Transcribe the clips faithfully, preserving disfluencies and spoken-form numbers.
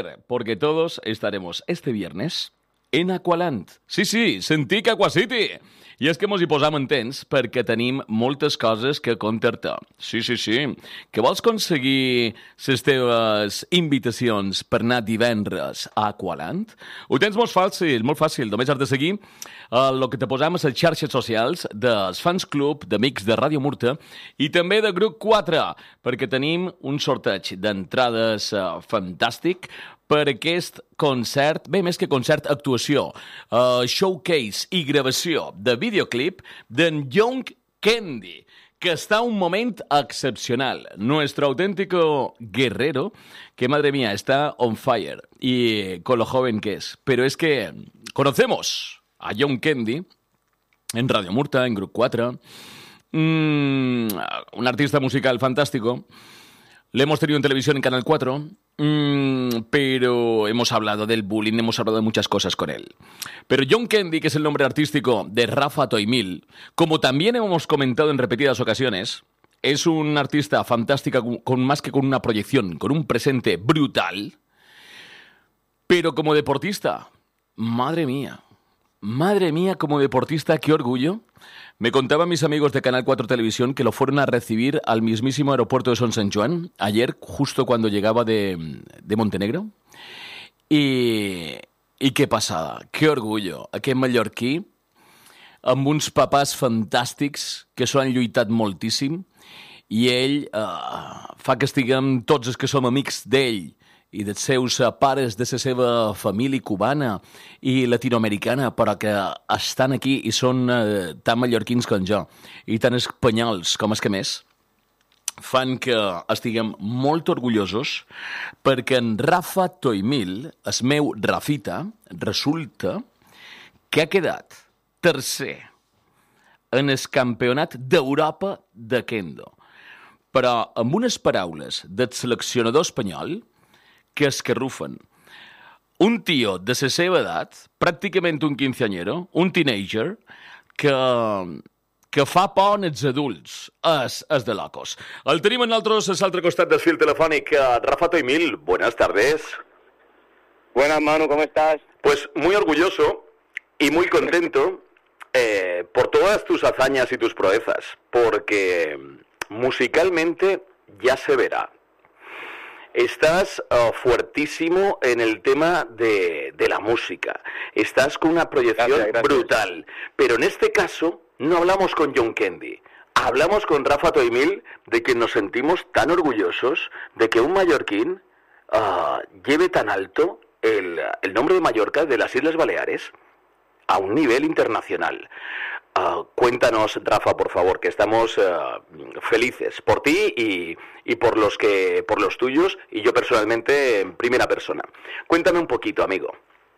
Porque todos estaremos este viernes en Aqualand. Sí, sí, sentic Aquacity. I és que mos hi posam en temps perquè tenim moltes coses que contar-te. Sí, sí, sí. Que vols aconseguir les teves invitacions per anar divendres a Aqualand? Ho tens molt fàcil, molt fàcil. Només has de seguir el que te posam a les xarxes socials dels Fans Club, d'Amics de Ràdio Murta i també de Grup quatre, perquè tenim un sorteig d'entrades uh, fantàstic per aquest concert, bé, més que concert, actuació, uh, showcase i gravació de videoclip d'en Young Candy, que està un moment excepcional. Nuestro auténtico guerrero, que madre mía, está on fire, y con lo joven que es. Pero es que conocemos a Young Candy en Radio Murta, en Grup quatre, mm, un artista musical fantástico. Le hemos tenido en televisión en Canal cuatro, mmm, pero hemos hablado del bullying, hemos hablado de muchas cosas con él. Pero Young Candy, que es el nombre artístico de Rafa Toimil, como también hemos comentado en repetidas ocasiones, es un artista fantástico, con más que con una proyección, con un presente brutal, pero como deportista, madre mía, madre mía, como deportista, qué orgullo. Me contaban mis amigos de Canal cuatro Televisión que lo fueron a recibir al mismísimo aeropuerto de Son Sant Joan, ayer, justo cuando llegaba de, de Montenegro. I, I què passada, que orgullo, aquest mallorquí, amb uns papàs fantàstics que s'ho han lluitat moltíssim, i ell eh, fa que estiguem tots els que som amics d'ell i dels seus pares, de la seva família cubana i latinoamericana, però que estan aquí i són eh, tan mallorquins com jo i tan espanyols com els que més, fan que estiguem molt orgullosos perquè en Rafa Toimil, el meu Rafita, resulta que ha quedat tercer en el campionat d'Europa de Kendo. Però amb unes paraules del seleccionador espanyol que escarrufen. Un tio de la seva edat, pràcticament un quinceañero, un teenager, que, que fa por als adults. És, és de locos. El tenim en nosaltres a l'altre costat del fil telefònic. Rafa Toimil, buenas tardes. Buenas, Manu, ¿cómo estás? Pues muy orgulloso y muy contento eh, por todas tus hazañas y tus proezas, porque musicalmente ya se verá. Estás uh, fuertísimo en el tema de, de la música. Estás con una proyección gracias, gracias. brutal. Pero en este caso no hablamos con Young Candy. Hablamos con Rafa Toimil, de que nos sentimos tan orgullosos de que un mallorquín uh, lleve tan alto el, el nombre de Mallorca, de las Islas Baleares, a un nivel internacional. Uh, cuéntanos, Rafa, por favor, que estamos uh, felices por ti y, y por los que por los tuyos, y yo personalmente en primera persona. Cuéntame un poquito, amigo.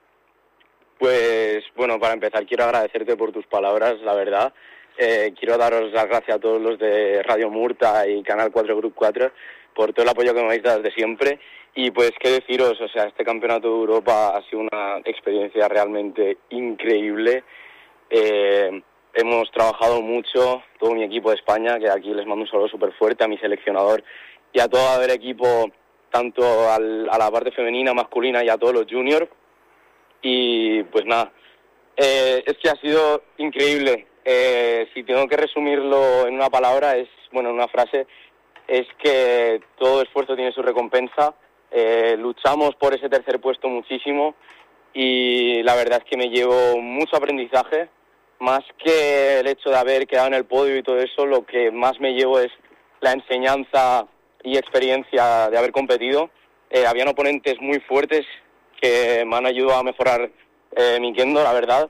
Pues, bueno, para empezar quiero agradecerte por tus palabras, la verdad. Eh, quiero daros las gracias a todos los de Radio Murta y Canal cuatro Grup cuatro por todo el apoyo que me habéis dado desde siempre. Y pues, qué deciros, o sea, este Campeonato de Europa ha sido una experiencia realmente increíble. Eh... Hemos trabajado mucho, todo mi equipo de España, que aquí les mando un saludo súper fuerte, a mi seleccionador y a todo el equipo, tanto al, a la parte femenina, masculina y a todos los juniors. Y pues nada, eh, es que ha sido increíble. Eh, si tengo que resumirlo en una palabra, es bueno, en una frase, es que todo esfuerzo tiene su recompensa. Eh, luchamos por ese tercer puesto muchísimo y la verdad es que me llevo mucho aprendizaje. Más que el hecho de haber quedado en el podio y todo eso, lo que más me llevo es la enseñanza y experiencia de haber competido. Eh, habían oponentes muy fuertes que me han ayudado a mejorar eh, mi kendo, la verdad.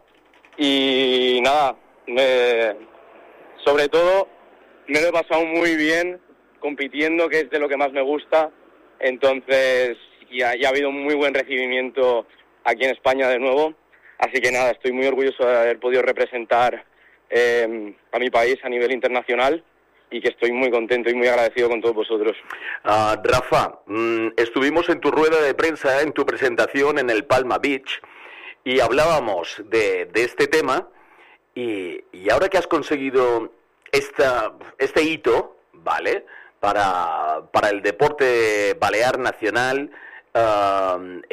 Y nada, me, sobre todo me lo he pasado muy bien compitiendo, que es de lo que más me gusta. Entonces, ya, ya ha habido un muy buen recibimiento aquí en España de nuevo. Así que nada, estoy muy orgulloso de haber podido representar eh, a mi país a nivel internacional y que estoy muy contento y muy agradecido con todos vosotros. Uh, Rafa, mmm, estuvimos en tu rueda de prensa, en tu presentación en el Palma Beach, y hablábamos de, de este tema, y, y ahora que has conseguido esta, este hito, ¿vale?, para, para el deporte balear nacional, eh,